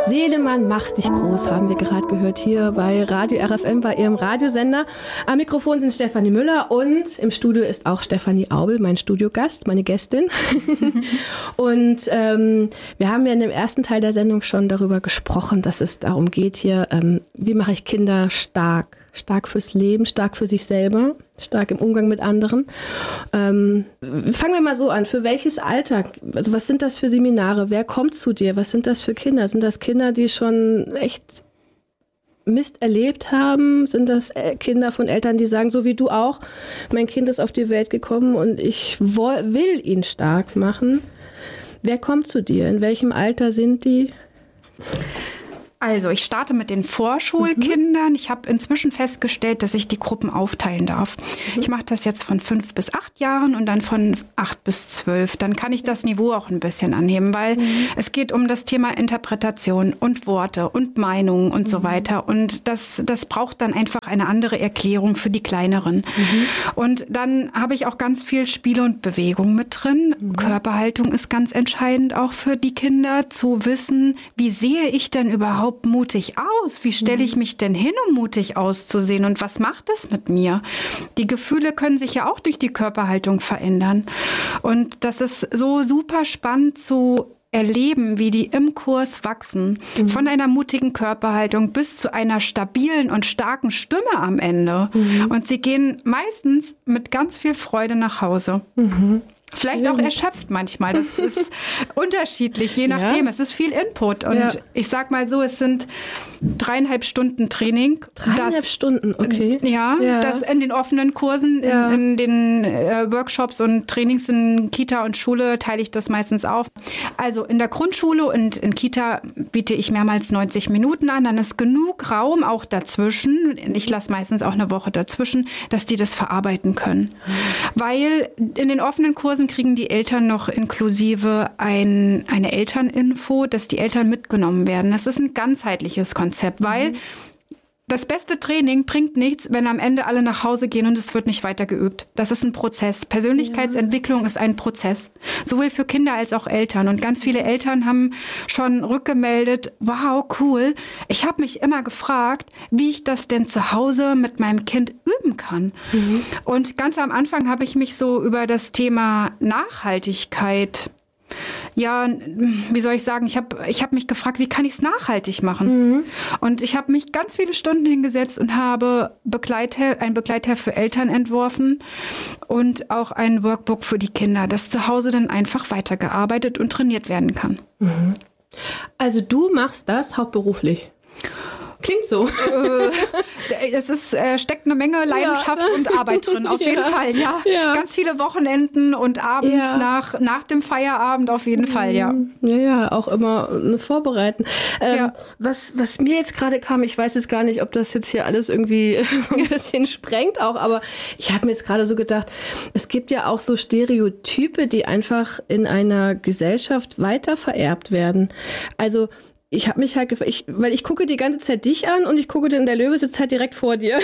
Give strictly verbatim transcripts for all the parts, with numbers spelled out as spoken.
Seelemann macht dich groß, haben wir gerade gehört hier bei Radio R F M, bei ihrem Radiosender. Am Mikrofon sind Stefanie Müller und im Studio ist auch Stefanie Aubel, mein Studiogast, meine Gästin. Und ähm, wir haben ja in dem ersten Teil der Sendung schon darüber gesprochen, dass es darum geht hier, ähm, wie mache ich Kinder stark? Stark fürs Leben, stark für sich selber, stark im Umgang mit anderen. Ähm, fangen wir mal so an. Für welches Alter? Also was sind das für Seminare? Wer kommt zu dir? Was sind das für Kinder? Sind das Kinder, die schon echt Mist erlebt haben? Sind das Kinder von Eltern, die sagen, so wie du auch, mein Kind ist auf die Welt gekommen und ich will ihn stark machen? Wer kommt zu dir? In welchem Alter sind die? Also ich starte mit den Vorschulkindern. Ich habe inzwischen festgestellt, dass ich die Gruppen aufteilen darf. Ich mache das jetzt von fünf bis acht Jahren und dann von acht bis zwölf. Dann kann ich das Niveau auch ein bisschen anheben, weil mhm. es geht um das Thema Interpretation und Worte und Meinungen und mhm. so weiter. Und das, das braucht dann einfach eine andere Erklärung für die Kleineren. Mhm. Und dann habe ich auch ganz viel Spiel und Bewegung mit drin. Mhm. Körperhaltung ist ganz entscheidend auch für die Kinder, zu wissen, wie sehe ich denn überhaupt mutig aus? Wie stelle ich mich denn hin, um mutig auszusehen? Und was macht es mit mir? Die Gefühle können sich ja auch durch die Körperhaltung verändern. Und das ist so super spannend zu erleben, wie die im Kurs wachsen. Mhm. Von einer mutigen Körperhaltung bis zu einer stabilen und starken Stimme am Ende. Mhm. Und sie gehen meistens mit ganz viel Freude nach Hause. Mhm. Vielleicht auch erschöpft manchmal. Das ist unterschiedlich, je nachdem. Ja. Es ist viel Input. Und ja. ich sag mal so, es sind dreieinhalb Stunden Training. Dreieinhalb das, Stunden, okay. Ja, ja, das in den offenen Kursen, ja. in, in den äh, Workshops und Trainings in Kita und Schule teile ich das meistens auf. Also in der Grundschule und in Kita biete ich mehrmals neunzig Minuten an. Dann ist genug Raum auch dazwischen. Ich lasse meistens auch eine Woche dazwischen, dass die das verarbeiten können. Mhm. Weil in den offenen Kursen kriegen die Eltern noch inklusive ein, eine Elterninfo, dass die Eltern mitgenommen werden. Das ist ein ganzheitliches Konzept, weil mhm. das beste Training bringt nichts, wenn am Ende alle nach Hause gehen und es wird nicht weiter geübt. Das ist ein Prozess. Persönlichkeitsentwicklung ja. ist ein Prozess. Sowohl für Kinder als auch Eltern. Und ganz viele Eltern haben schon rückgemeldet, wow, cool. Ich habe mich immer gefragt, wie ich das denn zu Hause mit meinem Kind üben kann. Mhm. Und ganz am Anfang habe ich mich so über das Thema Nachhaltigkeit Ja, wie soll ich sagen, ich habe ich hab mich gefragt, wie kann ich es nachhaltig machen? Mhm. Und ich habe mich ganz viele Stunden hingesetzt und habe Begleithel- ein Begleitheft für Eltern entworfen und auch ein Workbook für die Kinder, das zu Hause dann einfach weitergearbeitet und trainiert werden kann. Mhm. Also du machst das hauptberuflich? Klingt so. Äh, es ist, äh, steckt eine Menge Leidenschaft ja. und Arbeit drin, auf ja. jeden Fall, ja. ja. Ganz viele Wochenenden und abends ja. nach, nach dem Feierabend auf jeden mhm. Fall, ja. Ja, ja, auch immer eine Vorbereiten. Ähm, ja. was, was mir jetzt gerade kam, ich weiß jetzt gar nicht, ob das jetzt hier alles irgendwie so ein bisschen sprengt auch, aber ich habe mir jetzt gerade so gedacht, es gibt ja auch so Stereotype, die einfach in einer Gesellschaft weiter vererbt werden. Also ich habe mich halt gefragt, ich, weil ich gucke die ganze Zeit dich an und ich gucke, denn der Löwe sitzt halt direkt vor dir.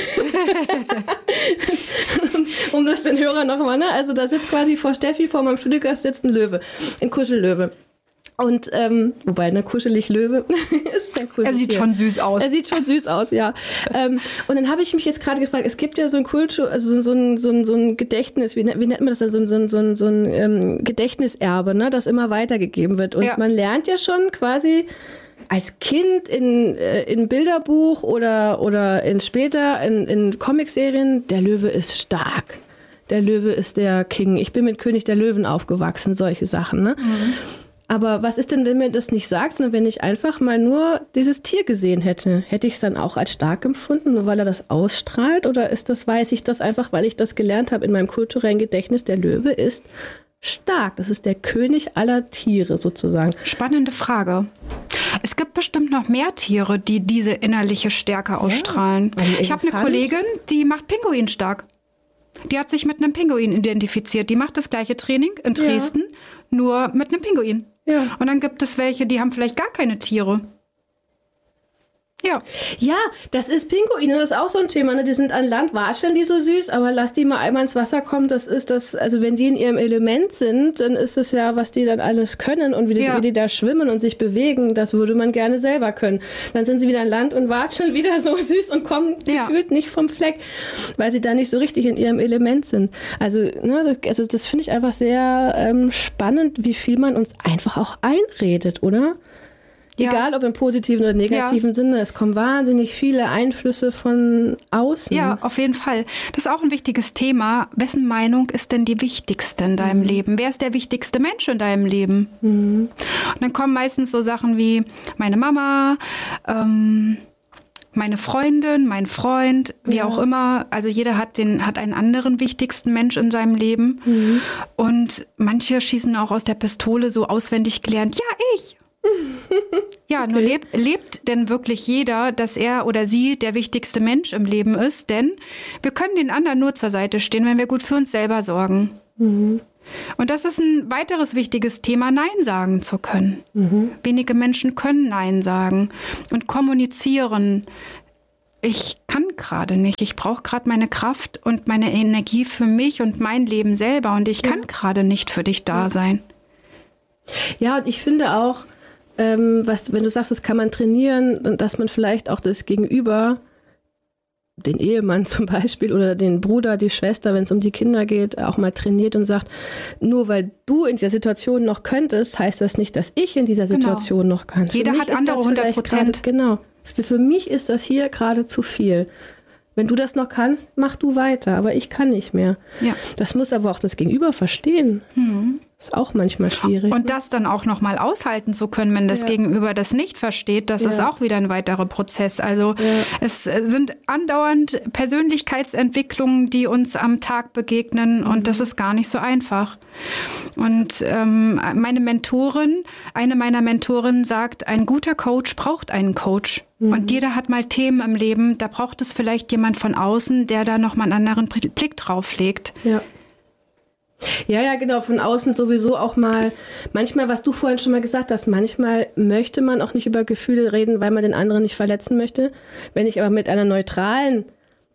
Um das den Hörern nochmal, ne? Also da sitzt quasi vor Steffi, vor meinem Studiogast sitzt ein Löwe, ein Kuschellöwe. Und, ähm, wobei, ne, kuschelig Löwe, ist ja cool. Er sieht schon süß aus. Er sieht schon süß aus, ja. ähm, und dann habe ich mich jetzt gerade gefragt, es gibt ja so ein Kultur, also so ein, so ein, so ein Gedächtnis, wie, wie nennt man das denn, so ein, so ein, so ein, so ein ähm, Gedächtniserbe, ne, das immer weitergegeben wird. Und ja. man lernt ja schon quasi als Kind in, äh, in Bilderbuch oder, oder in später in, in Comicserien, der Löwe ist stark. Der Löwe ist der King. Ich bin mit König der Löwen aufgewachsen, solche Sachen, ne? Mhm. Aber was ist denn, wenn mir das nicht sagt, sondern wenn ich einfach mal nur dieses Tier gesehen hätte? Hätte ich es dann auch als stark empfunden, nur weil er das ausstrahlt? Oder ist das, weiß ich das einfach, weil ich das gelernt habe in meinem kulturellen Gedächtnis, der Löwe ist stark. Das ist der König aller Tiere sozusagen. Spannende Frage. Es gibt bestimmt noch mehr Tiere, die diese innerliche Stärke ausstrahlen. Ja, ich habe eine Kollegin, die macht Pinguin stark. Die hat sich mit einem Pinguin identifiziert. Die macht das gleiche Training in Dresden, ja. nur mit einem Pinguin. Ja. Und dann gibt es welche, die haben vielleicht gar keine Tiere. Ja. Ja, das ist Pinguine, das ist auch so ein Thema. Ne? Die sind an Land, watscheln die so süß, aber lass die mal einmal ins Wasser kommen, das ist das, also wenn die in ihrem Element sind, dann ist es ja, was die dann alles können und wie die, ja. wie die da schwimmen und sich bewegen, das würde man gerne selber können. Dann sind sie wieder an Land und watscheln wieder so süß und kommen ja. gefühlt nicht vom Fleck, weil sie da nicht so richtig in ihrem Element sind. Also, ne, das, also das finde ich einfach sehr ähm, spannend, wie viel man uns einfach auch einredet, oder? Ja. Egal, ob im positiven oder negativen ja. Sinne, es kommen wahnsinnig viele Einflüsse von außen. Ja, auf jeden Fall. Das ist auch ein wichtiges Thema. Wessen Meinung ist denn die wichtigste in deinem mhm. Leben? Wer ist der wichtigste Mensch in deinem Leben? Mhm. Und dann kommen meistens so Sachen wie meine Mama, ähm, meine Freundin, mein Freund, wie ja. auch immer. Also jeder hat den hat einen anderen wichtigsten Mensch in seinem Leben. Mhm. Und manche schießen auch aus der Pistole so auswendig gelernt, ja, ich. Ja, okay. Nur leb, lebt denn wirklich jeder, dass er oder sie der wichtigste Mensch im Leben ist? Denn wir können den anderen nur zur Seite stehen, wenn wir gut für uns selber sorgen. Mhm. Und das ist ein weiteres wichtiges Thema, Nein sagen zu können. Mhm. Wenige Menschen können Nein sagen und kommunizieren. Ich kann gerade nicht. Ich brauche gerade meine Kraft und meine Energie für mich und mein Leben selber. Und ich kann ja. gerade nicht für dich da sein. Ja, und ich finde auch, Ähm, was, wenn du sagst, das kann man trainieren, dass man vielleicht auch das Gegenüber, den Ehemann zum Beispiel oder den Bruder, die Schwester, wenn es um die Kinder geht, auch mal trainiert und sagt, nur weil du in dieser Situation noch könntest, heißt das nicht, dass ich in dieser Situation genau. noch kann. Jeder hat andere hundert Prozent. Genau. Für, für mich ist das hier gerade zu viel. Wenn du das noch kannst, mach du weiter, aber ich kann nicht mehr. Ja. Das muss aber auch das Gegenüber verstehen. Mhm. Ist auch manchmal schwierig. Und das dann auch noch mal aushalten zu können, wenn das ja. Gegenüber das nicht versteht, das ja. ist auch wieder ein weiterer Prozess. Also ja. es sind andauernd Persönlichkeitsentwicklungen, die uns am Tag begegnen mhm. und das ist gar nicht so einfach. Und ähm, meine Mentorin, eine meiner Mentorinnen sagt, ein guter Coach braucht einen Coach. Mhm. Und jeder hat mal Themen im Leben, da braucht es vielleicht jemand von außen, der da noch mal einen anderen Blick drauf legt. Ja. Ja, ja, genau, von außen sowieso auch mal, manchmal, was du vorhin schon mal gesagt hast, manchmal möchte man auch nicht über Gefühle reden, weil man den anderen nicht verletzen möchte. Wenn ich aber mit einer neutralen,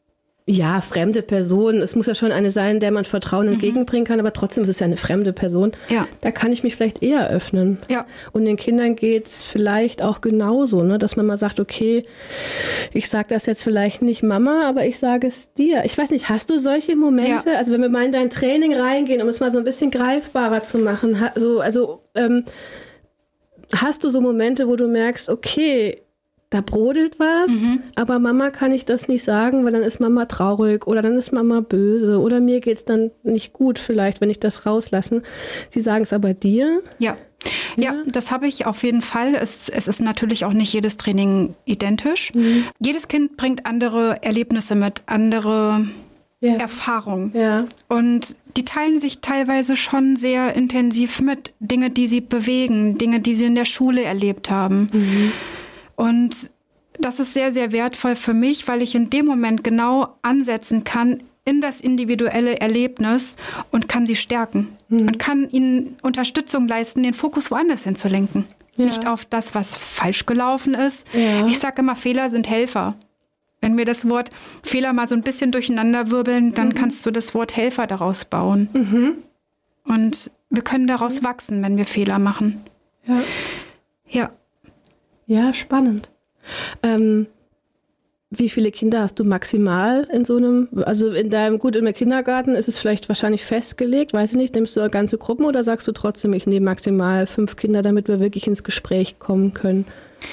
ja, fremde Person, es muss ja schon eine sein, der man Vertrauen mhm. entgegenbringen kann, aber trotzdem ist es ja eine fremde Person, ja. da kann ich mich vielleicht eher öffnen. Ja. Und den Kindern geht's vielleicht auch genauso, ne, dass man mal sagt, okay, ich sage das jetzt vielleicht nicht Mama, aber ich sage es dir. Ich weiß nicht, hast du solche Momente, ja. also wenn wir mal in dein Training reingehen, um es mal so ein bisschen greifbarer zu machen, so, also ähm, hast du so Momente, wo du merkst, okay, da brodelt was, mhm. aber Mama kann ich das nicht sagen, weil dann ist Mama traurig oder dann ist Mama böse oder mir geht's dann nicht gut vielleicht, wenn ich das rauslasse. Sie sagen es aber dir? Ja. Ja, ja, das habe ich auf jeden Fall. Es, es ist natürlich auch nicht jedes Training identisch. Mhm. Jedes Kind bringt andere Erlebnisse mit, andere ja. Erfahrungen. Ja. Und die teilen sich teilweise schon sehr intensiv mit. Dinge, die sie bewegen, Dinge, die sie in der Schule erlebt haben. Mhm. Und das ist sehr, sehr wertvoll für mich, weil ich in dem Moment genau ansetzen kann in das individuelle Erlebnis und kann sie stärken mhm. und kann ihnen Unterstützung leisten, den Fokus woanders hinzulenken. Ja. Nicht auf das, was falsch gelaufen ist. Ja. Ich sage immer, Fehler sind Helfer. Wenn wir das Wort Fehler mal so ein bisschen durcheinander wirbeln, dann mhm. kannst du das Wort Helfer daraus bauen. Mhm. Und wir können daraus mhm. wachsen, wenn wir Fehler machen. Ja. Ja. Ja, spannend. Ähm, wie viele Kinder hast du maximal in so einem, also in deinem, gut, im Kindergarten ist es vielleicht wahrscheinlich festgelegt, weiß ich nicht, nimmst du ganze Gruppen oder sagst du trotzdem, ich nehme maximal fünf Kinder, damit wir wirklich ins Gespräch kommen können?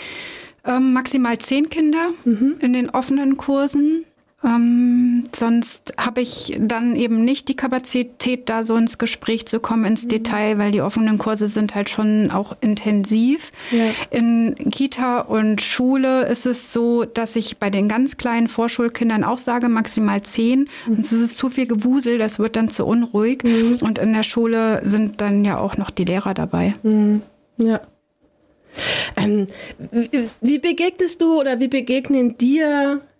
Ähm, maximal zehn Kinder mhm. in den offenen Kursen. Ähm, sonst habe ich dann eben nicht die Kapazität, da so ins Gespräch zu kommen, ins mhm. Detail, weil die offenen Kurse sind halt schon auch intensiv. Ja. In Kita und Schule ist es so, dass ich bei den ganz kleinen Vorschulkindern auch sage, maximal zehn. Mhm. Und es ist zu viel Gewusel, das wird dann zu unruhig. Mhm. Und in der Schule sind dann ja auch noch die Lehrer dabei. Mhm. Ja. Ähm, wie begegnest du oder wie begegnen dir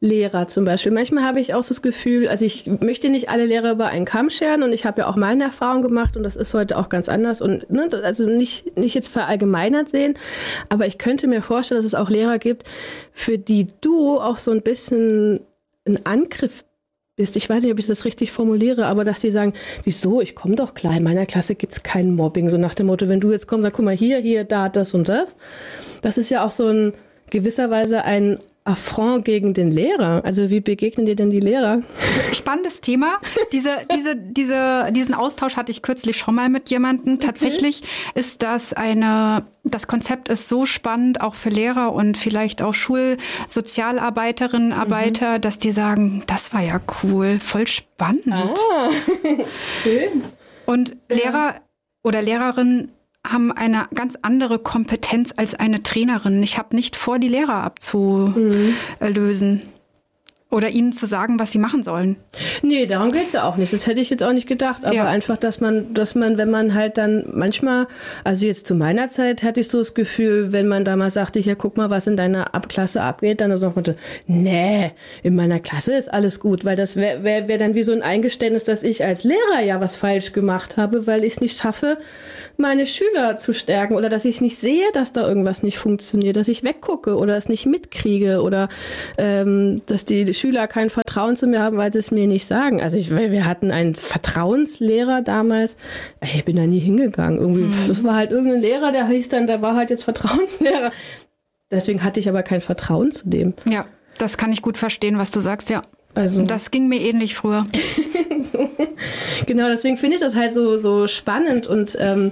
Lehrer zum Beispiel. Manchmal habe ich auch so das Gefühl, also ich möchte nicht alle Lehrer über einen Kamm scheren und ich habe ja auch meine Erfahrung gemacht und das ist heute auch ganz anders und ne, also nicht, nicht jetzt verallgemeinert sehen, aber ich könnte mir vorstellen, dass es auch Lehrer gibt, für die du auch so ein bisschen ein Angriff bist. Ich weiß nicht, ob ich das richtig formuliere, aber dass die sagen, wieso, ich komme doch klar, in meiner Klasse gibt es kein Mobbing, so nach dem Motto, wenn du jetzt kommst, sag, guck mal hier, hier, da, das und das. Das ist ja auch so in gewisser Weise ein Affront gegen den Lehrer. Also wie begegnen dir denn die Lehrer? Spannendes Thema. Diese, diese, diese, diesen Austausch hatte ich kürzlich schon mal mit jemandem. Okay. Tatsächlich ist das eine, das Konzept ist so spannend, auch für Lehrer und vielleicht auch Schulsozialarbeiterinnen, Arbeiter, mhm. dass die sagen, das war ja cool, voll spannend. Ah, schön. Und ja. Lehrer oder Lehrerinnen haben eine ganz andere Kompetenz als eine Trainerin. Ich habe nicht vor, die Lehrer abzulösen mhm. oder ihnen zu sagen, was sie machen sollen. Nee, darum geht's ja auch nicht. Das hätte ich jetzt auch nicht gedacht. Aber ja. einfach, dass man, dass man, wenn man halt dann manchmal, also jetzt zu meiner Zeit hatte ich so das Gefühl, wenn man da mal sagte, ja, guck mal, was in deiner Klasse abgeht, dann sagt man, nee, in meiner Klasse ist alles gut, weil das wäre wär, wär dann wie so ein Eingeständnis, dass ich als Lehrer ja was falsch gemacht habe, weil ich es nicht schaffe, meine Schüler zu stärken oder dass ich nicht sehe, dass da irgendwas nicht funktioniert, dass ich weggucke oder es nicht mitkriege oder ähm, dass die Schüler kein Vertrauen zu mir haben, weil sie es mir nicht sagen. Also ich, wir hatten einen Vertrauenslehrer damals, ich bin da nie hingegangen. Irgendwie, mhm. Das war halt irgendein Lehrer, der hieß dann, der war halt jetzt Vertrauenslehrer. Deswegen hatte ich aber kein Vertrauen zu dem. Ja, das kann ich gut verstehen, was du sagst, ja. Also. Das ging mir ähnlich früher. so. Genau, deswegen finde ich das halt so, so spannend. Und ähm,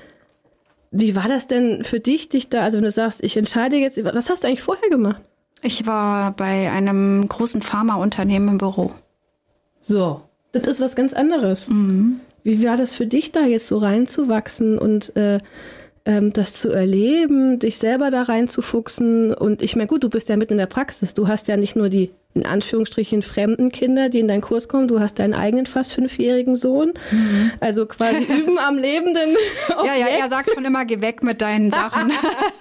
wie war das denn für dich, dich da, also wenn du sagst, ich entscheide jetzt, was hast du eigentlich vorher gemacht? Ich war bei einem großen Pharmaunternehmen im Büro. So, das ist was ganz anderes. Mhm. Wie war das für dich da jetzt so reinzuwachsen und äh, ähm, das zu erleben, dich selber da reinzufuchsen? Und ich meine, gut, du bist ja mitten in der Praxis. Du hast ja nicht nur die in Anführungsstrichen fremden Kinder, die in deinen Kurs kommen. Du hast deinen eigenen fast fünfjährigen Sohn. Mhm. Also quasi üben am lebenden Objekt. Ja, ja, er sagt schon immer, geh weg mit deinen Sachen.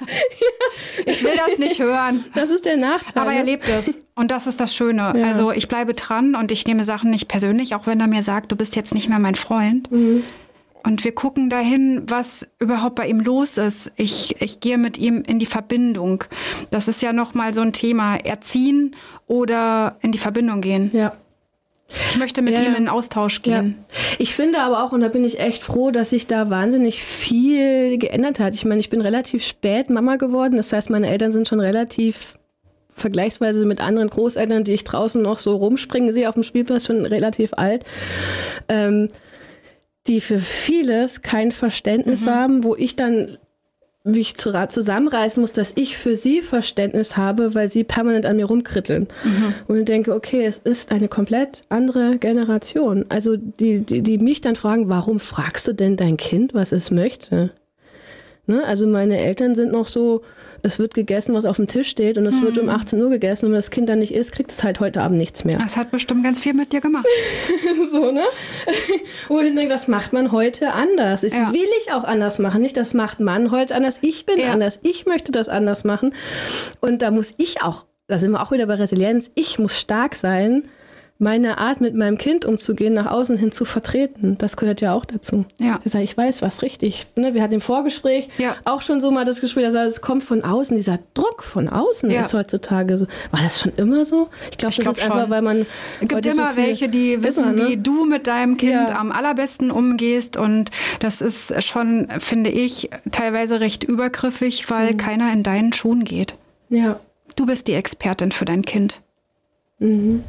Ich will das nicht hören. Das ist der Nachteil. Aber er lebt es. Und das ist das Schöne. Ja. Also ich bleibe dran und ich nehme Sachen nicht persönlich, auch wenn er mir sagt, du bist jetzt nicht mehr mein Freund. Mhm. Und wir gucken dahin, was überhaupt bei ihm los ist. Ich, ich gehe mit ihm in die Verbindung. Das ist ja nochmal so ein Thema. Erziehen oder in die Verbindung gehen. Ja. Ich möchte mit ja, ihm ja. in den Austausch gehen. Ja. Ich finde aber auch, und da bin ich echt froh, dass sich da wahnsinnig viel geändert hat. Ich meine, ich bin relativ spät Mama geworden. Das heißt, meine Eltern sind schon relativ vergleichsweise mit anderen Großeltern, die ich draußen noch so rumspringen sehe auf dem Spielplatz, schon relativ alt. Ähm, die für vieles kein Verständnis mhm. haben, wo ich dann mich zusammenreißen muss, dass ich für sie Verständnis habe, weil sie permanent an mir rumkritteln. Mhm. Und ich denke, okay, es ist eine komplett andere Generation. Also die, die, die mich dann fragen, warum fragst du denn dein Kind, was es möchte? Ne? Also meine Eltern sind noch so, es wird gegessen, was auf dem Tisch steht und es mhm. wird um achtzehn Uhr gegessen und wenn das Kind dann nicht isst, kriegt es halt heute Abend nichts mehr. Das hat bestimmt ganz viel mit dir gemacht. So, ne? Wo ich denke, das macht man heute anders. Das ja. will ich auch anders machen. Nicht, das macht man heute anders. Ich bin ja. anders. Ich möchte das anders machen. Und da muss ich auch, da sind wir auch wieder bei Resilienz, ich muss stark sein, meine Art mit meinem Kind umzugehen, nach außen hin zu vertreten. Das gehört ja auch dazu. Ja. Ich sage, ich weiß, was richtig. Ne, wir hatten im Vorgespräch ja. auch schon so mal das Gespräch, dass es kommt von außen. Dieser Druck von außen ja. ist heutzutage so. War das schon immer so? Ich glaube, das glaub ist schon. Einfach, weil man... Es gibt immer so welche, die wissen, immer, ne? wie du mit deinem Kind ja. am allerbesten umgehst. Und das ist schon, finde ich, teilweise recht übergriffig, weil mhm. keiner in deinen Schuhen geht. Ja. Du bist die Expertin für dein Kind. Mhm.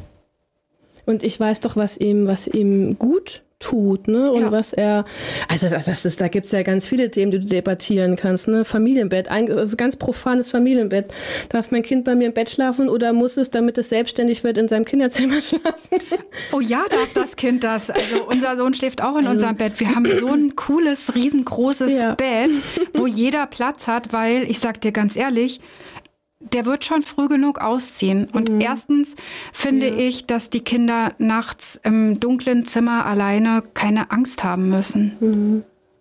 Und ich weiß doch, was ihm, was ihm gut tut, ne? Und ja. was er, also das ist, da gibt's ja ganz viele Themen, die du debattieren kannst, ne? Familienbett, ein, also ganz profanes Familienbett. Darf mein Kind bei mir im Bett schlafen oder muss es, damit es selbstständig wird, in seinem Kinderzimmer schlafen? Oh ja, darf das Kind das. Also unser Sohn schläft auch in also. unserem Bett. Wir haben so ein cooles, riesengroßes ja. Bett, wo jeder Platz hat, weil, ich sag dir ganz ehrlich, der wird schon früh genug ausziehen. Und mhm. erstens finde ja. ich, dass die Kinder nachts im dunklen Zimmer alleine keine Angst haben müssen. Mhm.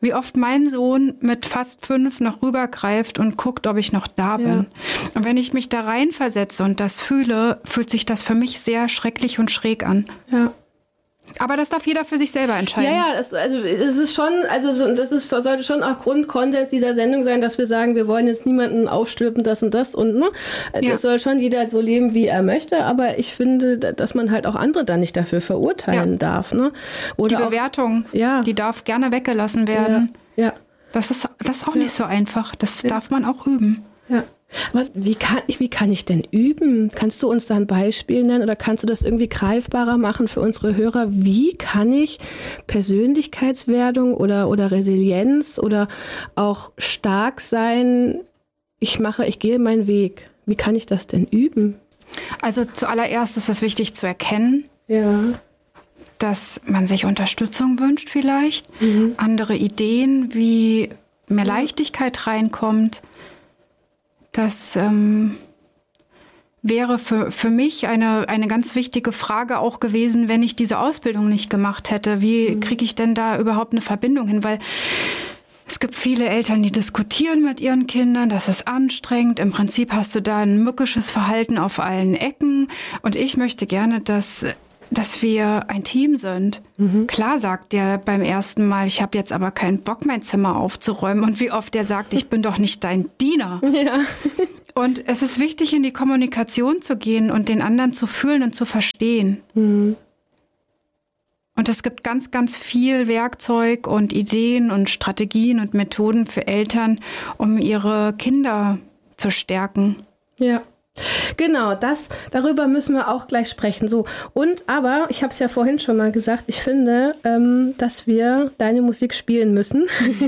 wie oft mein Sohn mit fast fünf noch rübergreift und guckt, ob ich noch da bin. Ja. Und wenn ich mich da reinversetze und das fühle, fühlt sich das für mich sehr schrecklich und schräg an. Ja. Aber das darf jeder für sich selber entscheiden. Ja, ja, es, also es ist schon, also so, das ist, sollte schon auch Grundkonsens dieser Sendung sein, dass wir sagen, wir wollen jetzt niemanden aufstülpen, das und das und ne, ja. Das soll schon jeder so leben, wie er möchte. Aber ich finde, dass man halt auch andere dann nicht dafür verurteilen ja. darf, ne? Oder die Bewertung, auch, ja. die darf gerne weggelassen werden. Ja. ja. Das ist, das ist auch ja. nicht so einfach. Das ja. darf man auch üben. Ja. Aber wie kann, wie kann ich denn üben? Kannst du uns da ein Beispiel nennen oder kannst du das irgendwie greifbarer machen für unsere Hörer? Wie kann ich Persönlichkeitswerdung oder, oder Resilienz oder auch stark sein? Ich mache, ich gehe meinen Weg. Wie kann ich das denn üben? Also zuallererst ist es wichtig zu erkennen, ja. dass man sich Unterstützung wünscht vielleicht, mhm. andere Ideen, wie mehr Leichtigkeit reinkommt. Das ähm, wäre für, für mich eine, eine ganz wichtige Frage auch gewesen, wenn ich diese Ausbildung nicht gemacht hätte. Wie kriege ich denn da überhaupt eine Verbindung hin? Weil es gibt viele Eltern, die diskutieren mit ihren Kindern, das ist anstrengend. Im Prinzip hast du da ein mückisches Verhalten auf allen Ecken. Und ich möchte gerne, dass... dass wir ein Team sind. Mhm. Klar sagt der beim ersten Mal, ich habe jetzt aber keinen Bock, mein Zimmer aufzuräumen. Und wie oft der sagt, ich bin doch nicht dein Diener. Ja. Und es ist wichtig, in die Kommunikation zu gehen und den anderen zu fühlen und zu verstehen. Mhm. Und es gibt ganz, ganz viel Werkzeug und Ideen und Strategien und Methoden für Eltern, um ihre Kinder zu stärken. Ja. Genau, das, darüber müssen wir auch gleich sprechen. So, und aber, ich habe es ja vorhin schon mal gesagt, ich finde, ähm, dass wir deine Musik spielen müssen.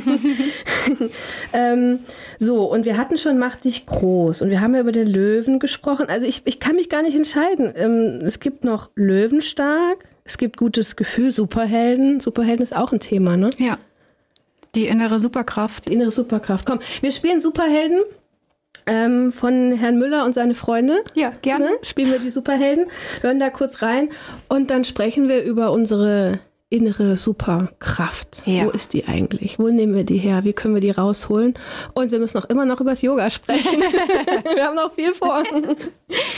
ähm, so, und wir hatten schon Mach dich groß und wir haben ja über den Löwen gesprochen. Also ich, ich kann mich gar nicht entscheiden. Ähm, es gibt noch Löwenstark, es gibt Gutes Gefühl, Superhelden. Superhelden ist auch ein Thema, ne? Ja, die innere Superkraft. Die innere Superkraft. Komm, wir spielen Superhelden. Ähm, von Herrn Müller und seine Freunde. Ja, gerne. Ne? Spielen wir die Superhelden, hören da kurz rein und dann sprechen wir über unsere innere Superkraft. Ja. Wo ist die eigentlich? Wo nehmen wir die her? Wie können wir die rausholen? Und wir müssen auch immer noch über das Yoga sprechen. Wir haben noch viel vor.